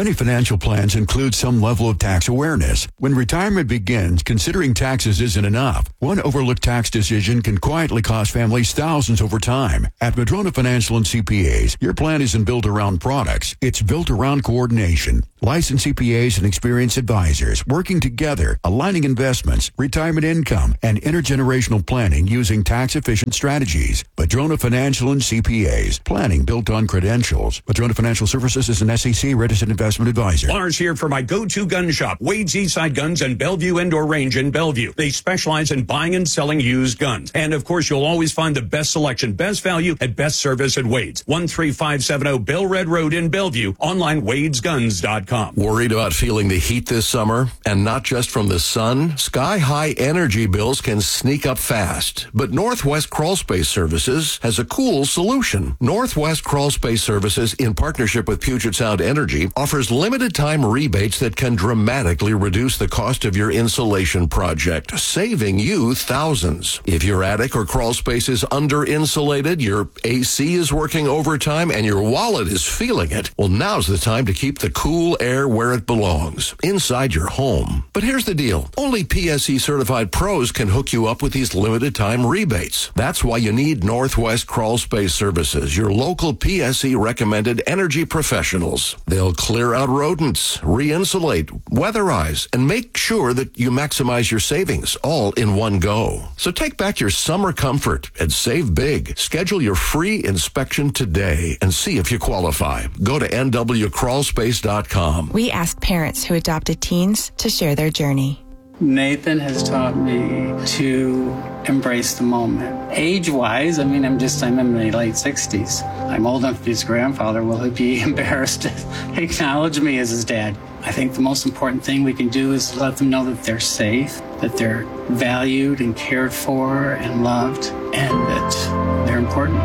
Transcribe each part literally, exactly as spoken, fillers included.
Many financial plans include some level of tax awareness. When retirement begins, considering taxes isn't enough. One overlooked tax decision can quietly cost families thousands over time. At Madrona Financial and C P As, your plan isn't built around products. It's built around coordination. Licensed C P As and experienced advisors working together, aligning investments, retirement income, and intergenerational planning using tax-efficient strategies. Madrona Financial and C P As. Planning built on credentials. Madrona Financial Services is an S E C registered investment advisor. Lars here for my go-to gun shop, Wade's Eastside Guns and Bellevue Indoor Range in Bellevue. They specialize in buying and selling used guns. And of course, you'll always find the best selection, best value, and best service at Wade's. one three five seven zero Bell Red Road in Bellevue. Online, wades guns dot com. Worried about feeling the heat this summer? And not just from the sun? Sky-high energy bills can sneak up fast. But Northwest Crawl Space Services has a cool solution. Northwest Crawl Space Services, in partnership with Puget Sound Energy, offers limited-time rebates that can dramatically reduce the cost of your insulation project, saving you thousands. If your attic or crawl space is under-insulated, your A C is working overtime, and your wallet is feeling it, well, now's the time to keep the cool air where it belongs, inside your home. But here's the deal. Only P S E-certified pros can hook you up with these limited-time rebates. That's why you need Northwest Crawl Space Services, your local P S E-recommended energy professionals. They'll clear out rodents, re-insulate, weatherize, and make sure that you maximize your savings all in one go. So take back your summer comfort and save big. Schedule your free inspection today and see if you qualify. Go to N W crawl space dot com. We ask parents who adopted teens to share their journey. Nathan has taught me to embrace the moment. Age-wise, I mean, I'm just, I'm in my late sixties. I'm old enough to be his grandfather. Will he be embarrassed to acknowledge me as his dad? I think the most important thing we can do is let them know that they're safe, that they're valued and cared for and loved, and that they're important.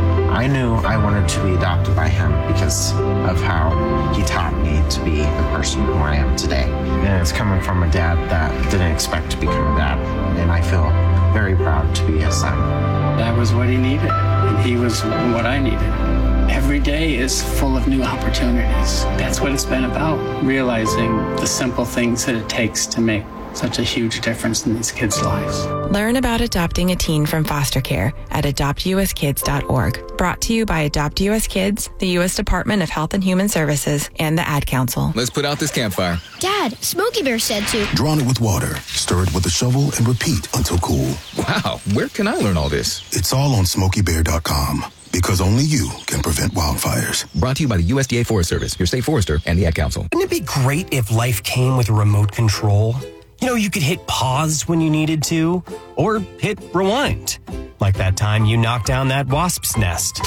I knew I wanted to be adopted by him because of how he taught me to be the person who I am today. And it's coming from a dad that didn't expect to become a dad. And I feel very proud to be his son. That was what he needed, and he was what I needed. Every day is full of new opportunities. That's what it's been about, realizing the simple things that it takes to make such a huge difference in these kids' lives. Learn about adopting a teen from foster care at adopt u s kids dot org. Brought to you by Adopt U S Kids, the U S Department of Health and Human Services, and the Ad Council. Let's put out this campfire. Dad, Smokey Bear said to. Drawn it with water, stir it with a shovel, and repeat until cool. Wow, where can I learn all this? It's all on smokey bear dot com. Because only you can prevent wildfires. Brought to you by the U S D A Forest Service, your state forester, and the Ad Council. Wouldn't it be great if life came with a remote control? You know, you could hit pause when you needed to, or hit rewind. Like that time you knocked down that wasp's nest.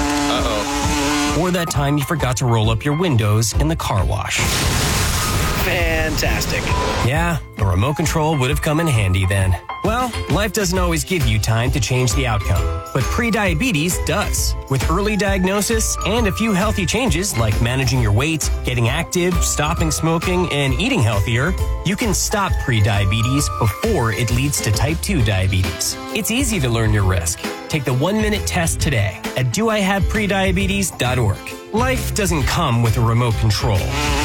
Uh-oh. Or that time you forgot to roll up your windows in the car wash. Fantastic. Yeah, a remote control would have come in handy then. Well, life doesn't always give you time to change the outcome, but prediabetes does. With early diagnosis and a few healthy changes like managing your weight, getting active, stopping smoking, and eating healthier, you can stop prediabetes before it leads to type two diabetes. It's easy to learn your risk. Take the one-minute test today at do I have prediabetes dot org. Life doesn't come with a remote control.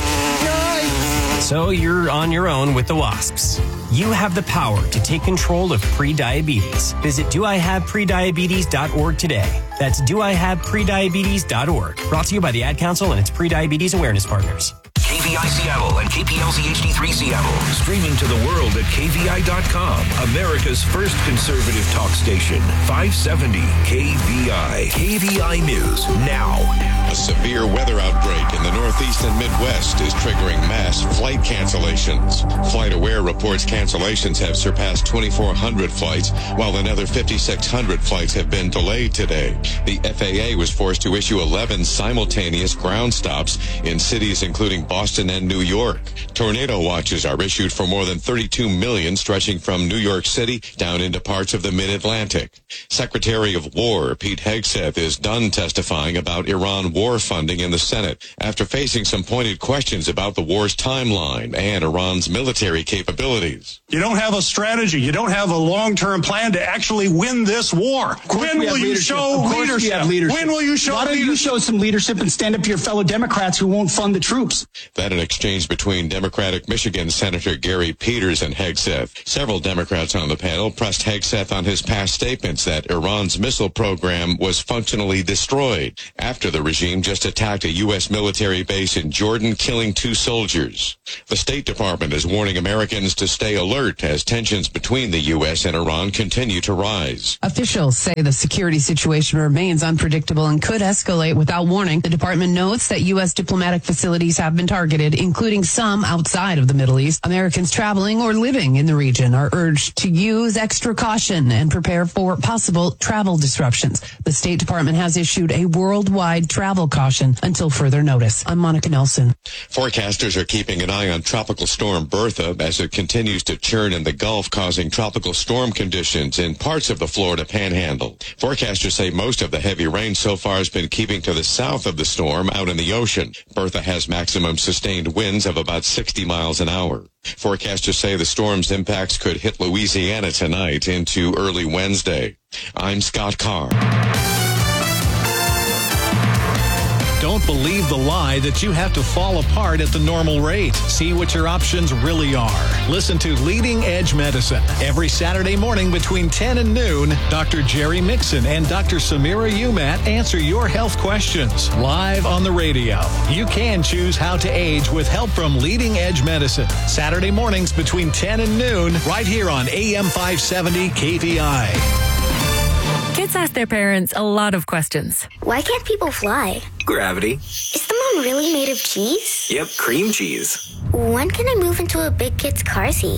So you're on your own with the wasps. You have the power to take control of prediabetes. Visit do I have prediabetes dot org today. That's do I have prediabetes dot org. Brought to you by the Ad Council and its prediabetes awareness partners. K V I Seattle and K P L Z H D three Seattle. Streaming to the world at K V I dot com. America's first conservative talk station. five seventy K V I. K V I News now. A severe weather outbreak in the Northeast and Midwest is triggering mass flight cancellations. FlightAware reports cancellations have surpassed twenty-four hundred flights, while another fifty-six hundred flights have been delayed today. The F A A was forced to issue eleven simultaneous ground stops in cities including Boston and New York. Tornado watches are issued for more than thirty-two million, stretching from New York City down into parts of the mid-Atlantic. Secretary of War Pete Hegseth is done testifying about Iran war funding in the Senate after facing facing some pointed questions about the war's timeline and Iran's military capabilities. You don't have a strategy. You don't have a long-term plan to actually win this war. When will you show leadership? leadership? When will you show Why don't leadership? you show some leadership and stand up to your fellow Democrats who won't fund the troops? That an exchange between Democratic Michigan Senator Gary Peters and Hegseth. Several Democrats on the panel pressed Hegseth on his past statements that Iran's missile program was functionally destroyed after the regime just attacked a U S military base in Jordan, killing two soldiers. The State Department is warning Americans to stay alert as tensions between the U S and Iran continue to rise. Officials say the security situation remains unpredictable and could escalate without warning. The department notes that U S diplomatic facilities have been targeted, including some outside of the Middle East. Americans traveling or living in the region are urged to use extra caution and prepare for possible travel disruptions. The State Department has issued a worldwide travel caution until further notice. I'm Monica Nelson. Forecasters are keeping an eye on Tropical Storm Bertha as it continues to churn in the Gulf, causing tropical storm conditions in parts of the Florida Panhandle. Forecasters say most of the heavy rain so far has been keeping to the south of the storm out in the ocean. Bertha has maximum sustained winds of about sixty miles an hour. Forecasters say the storm's impacts could hit Louisiana tonight into early Wednesday. I'm Scott Carr. Don't believe the lie that you have to fall apart at the normal rate. See what your options really are. Listen to Leading Edge Medicine every Saturday morning between ten and noon. Doctor Jerry Mixon and Doctor Samira Umat answer your health questions live on the radio. You can choose how to age with help from Leading Edge Medicine. Saturday mornings between ten and noon right here on A M five seventy K V I. Kids ask their parents a lot of questions. Why can't people fly? Gravity. Is the moon really made of cheese? Yep, cream cheese. When can I move into a big kid's car seat?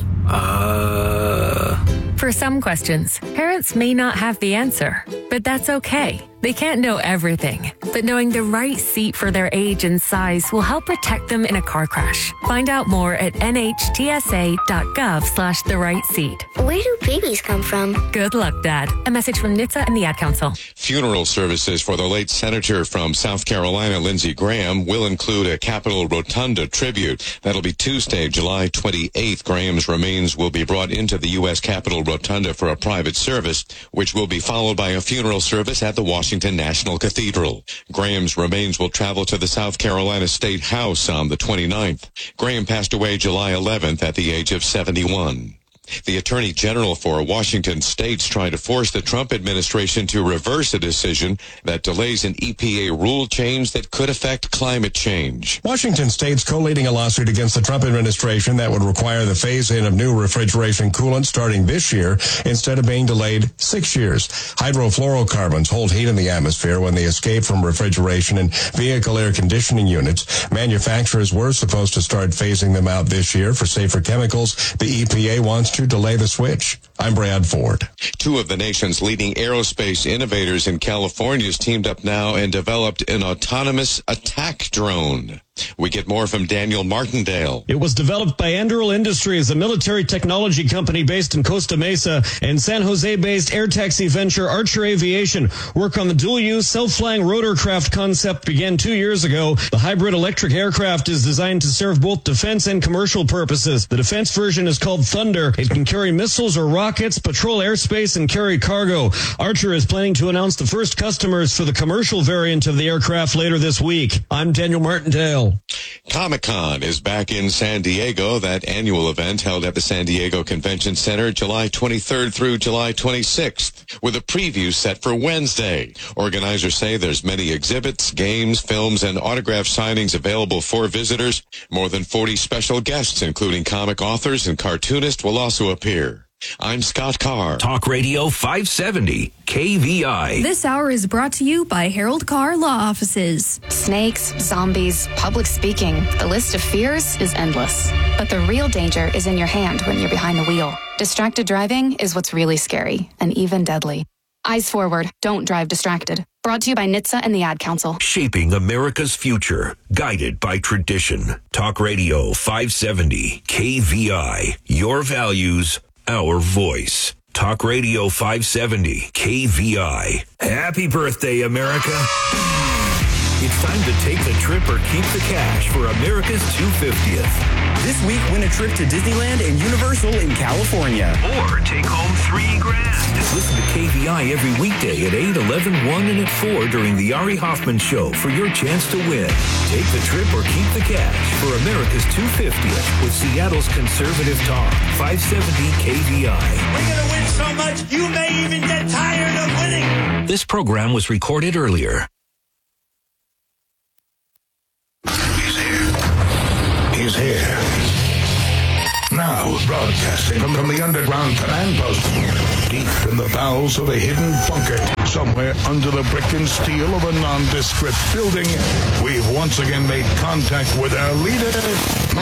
Uh... For some questions, parents may not have the answer, but that's okay. They can't know everything, but knowing the right seat for their age and size will help protect them in a car crash. Find out more at N H T S A dot gov slash the right seat. Where do babies come from? Good luck, Dad. A message from N H T S A and the Ad Council. Funeral services for the late senator from South Carolina, Lindsey Graham, will include a Capitol Rotunda tribute. That'll be Tuesday, July twenty-eighth. Graham's remains will be brought into the U S Capitol Rotunda for a private service, which will be followed by a funeral service at the Washington National Cathedral. Graham's remains will travel to the South Carolina State House on the twenty-ninth. Graham passed away July eleventh at the age of seventy-one. The Attorney General for Washington State's trying to force the Trump administration to reverse a decision that delays an E P A rule change that could affect climate change. Washington State's collating a lawsuit against the Trump administration that would require the phase-in of new refrigeration coolant starting this year instead of being delayed six years. Hydrofluorocarbons hold heat in the atmosphere when they escape from refrigeration and vehicle air conditioning units. Manufacturers were supposed to start phasing them out this year for safer chemicals. The E P A wants to delay the switch. I'm Brad Ford. Two of the nation's leading aerospace innovators in California has teamed up now and developed an autonomous attack drone. We get more from Daniel Martindale. It was developed by Anduril Industries, a military technology company based in Costa Mesa, and San Jose-based air taxi venture Archer Aviation. Work on the dual-use self-flying rotorcraft concept began two years ago. The hybrid electric aircraft is designed to serve both defense and commercial purposes. The defense version is called Thunder. It can carry missiles or rockets, patrol airspace, and carry cargo. Archer is planning to announce the first customers for the commercial variant of the aircraft later this week. I'm Daniel Martindale. Comic-Con is back in San Diego. That annual event held at the San Diego Convention Center July twenty-third through July twenty-sixth, with a preview set for Wednesday. Organizers say there's many exhibits, games, films, and autograph signings available for visitors. More than forty special guests, including comic authors and cartoonists, will also appear. I'm Scott Carr. Talk Radio five seventy K V I. This hour is brought to you by Harold Carr Law Offices. Snakes, zombies, public speaking. The list of fears is endless. But the real danger is in your hand when you're behind the wheel. Distracted driving is what's really scary and even deadly. Eyes forward. Don't drive distracted. Brought to you by N H T S A and the Ad Council. Shaping America's future. Guided by tradition. Talk Radio five seventy K V I. Your values, our voice. Talk Radio five seventy K V I. Happy birthday, America. It's time to take the trip or keep the cash for America's two hundred fiftieth. This week, win a trip to Disneyland and Universal in California. Or take home three grand. Listen to K V I every weekday at eight, eleven, one, and at four during the Ari Hoffman Show for your chance to win. Take the trip or keep the cash for America's two hundred fiftieth with Seattle's Conservative Talk, five seventy K V I. We're going to win so much, you may even get tired of winning. This program was recorded earlier. He's here. He's here. Now, broadcasting from, from the underground command post, deep in the bowels of a hidden bunker, somewhere under the brick and steel of a nondescript building, we've once again made contact with our leader,